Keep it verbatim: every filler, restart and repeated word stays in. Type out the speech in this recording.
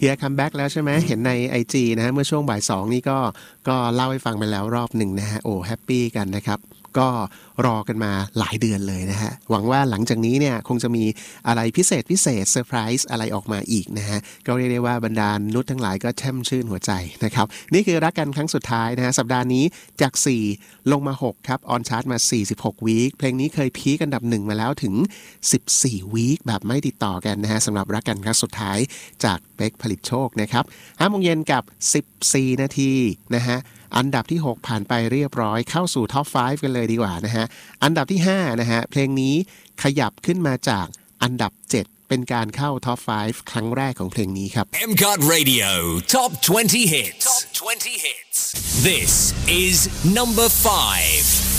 เฮียคัมแบ็กแล้วใช่ไหมเห็นใน ไอ จี นะฮะเมื่อช่วงบ่ายสองนี่ก็ก็เล่าให้ฟังไปแล้วรอบหนึ่งนะฮะโอ้แฮปปี้กันนะครับก็รอกันมาหลายเดือนเลยนะฮะหวังว่าหลังจากนี้เนี่ยคงจะมีอะไรพิเศษพิเศษเซอร์ไพรส์อะไรออกมาอีกนะฮะก็เรียกได้ว่าบรรดานุชทั้งหลายก็แช่มชื่นหัวใจนะครับนี่คือรักกันครั้งสุดท้ายนะฮะสัปดาห์นี้จากสี่ลงมาหกครับออนชาร์ตมาสี่สิบหกวีคเพลงนี้เคยพีคอันดับหนึ่งมาแล้วถึงสิบสี่วีคแบบไม่ติดต่อกันนะฮะสำหรับรักกันครั้งสุดท้ายจากเป๊กผลิตโชคนะครับห้าโมงเย็นกับสิบสี่นาทีนะฮะอันดับที่หกผ่านไปเรียบร้อยเข้าสู่ท็อปห้ากันเลยดีกว่านะฮะอันดับที่ห้านะฮะเพลงนี้ขยับขึ้นมาจากอันดับเจ็ดเป็นการเข้าท็อปห้าครั้งแรกของเพลงนี้ครับเอ็ม ซี โอ ที Radio Top twenty Hits Top twenty Hits This is number five